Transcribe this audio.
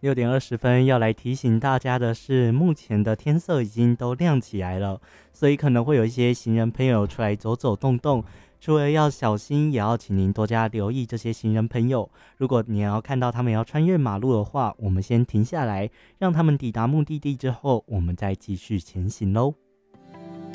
6点20分要来提醒大家的是，目前的天色已经都亮起来了，所以可能会有一些行人朋友出来走走动动。除了要小心，也要请您多加留意这些行人朋友。如果你要看到他们要穿越马路的话，我们先停下来，让他们抵达目的地之后，我们再继续前行喽。